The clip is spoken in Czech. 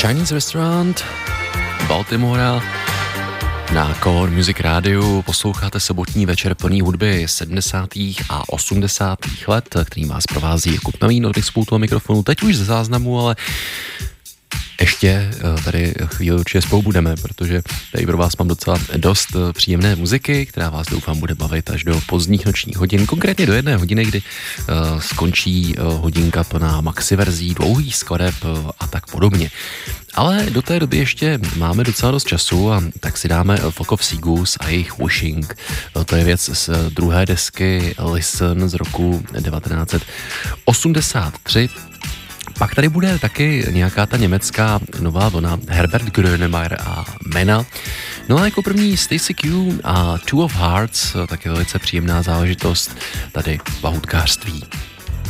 Chinese Restaurant, Baltimora. Na Color Music Rádiu posloucháte sobotní večer plný hudby 70. a 80. let, který vás provází Jakub Navín od Mixpultu a mikrofonu. Teď už ze záznamu, ale ještě tady chvíli určitě spolu budeme, protože tady pro vás mám docela dost příjemné muziky, která vás doufám bude bavit až do pozdních nočních hodin, konkrétně do 1 hodiny, kdy skončí hodinka plná maxi verzí, dlouhých skladeb a tak podobně. Ale do té doby ještě máme docela dost času a tak si dáme Flock of Seagulls a jejich Wishing. To je věc z druhé desky Listen z roku 1983. Pak tady bude taky nějaká ta německá nová vlna Herbert Grönemeyer a Mena. No a jako první Stacey Q a Two of Hearts, taky velice příjemná záležitost tady v lahůdkářství.